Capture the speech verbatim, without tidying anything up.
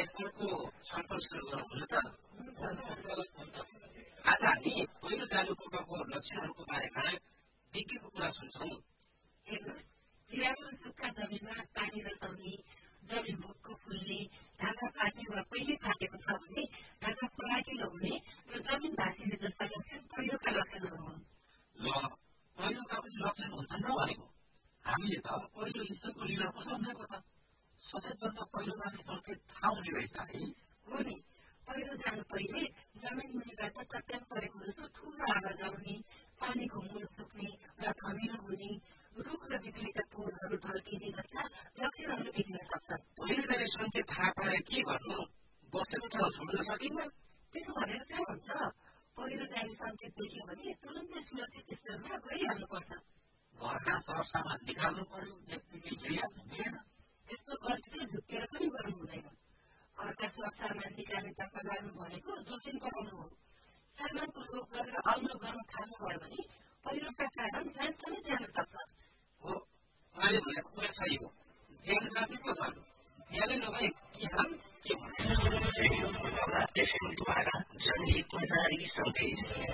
स्थलको छलफल सुरु गरौँ हुन त आज हामी पहिलो जालुपुकाको लक्षणहरूको बारेमा विज्ञको कुरा सुन्छौँ। हेर्नुहोस्, बिरालो सुक्खा जमिनमा पानी रसाउने, जमिन भुक्को फुल्ने, ढाका पार्ने वा पहिले फाटेको छ भने ढाका फलाकिलो हुने र जमिन भाँसिने जस्ता लक्षण पहिरोका लक्षणहरू हुन्। ल पहिरोका पनि लक्षण हुन्छन् र भनेको हामीले त पहिलो ईश्वरको लीला पो सम्झेको त। सचेत गर्दा पहिरो जाने सङ्केत थाहा हुने रहेछ है। हो नि, पहिरो जानु पहिले जमिन मुनिबाट चट्याङ परेको जस्तो ठुलो आवाज आउने, पानीको मूल सुक्ने वा धमिलो हुने, रुख र बिजुलीका पोलहरू ढल्किने जस्ता लक्षणहरू देखिन सक्छन्। पहिरो जाने सङ्केत थाहा पाए के गर्नु? बसेको ठाउँ छोड्न सकिन्न? त्यसो भनेर कहाँ हुन्छ? पहिरो जाने सङ्केत देख्यो भने तुरन्तै सुरक्षित स्थानमा गइहाल्नुपर्छ। घरका सरसामान निकाल्नु पर्यो, व्यक्तिले हिँडिहाल्नु मिलेन। त्यस्तो गल्ती झुक्केर पनि गर्नु हुँदैन। घरका सरसामान निकाल्ने तर्फ लाग्नु भनेको जोखिम बढाउनु हो। सामानको लोभ गरेर अल्लो गर्न थाल्नुभयो भने पहिरोका कारण ज्यान समेत जान सक्छ। हो, उहाँले भनेको कुरा सही हो। ज्यान बाँचे पो त, ज्यानै नभए के हाल के भन्नु।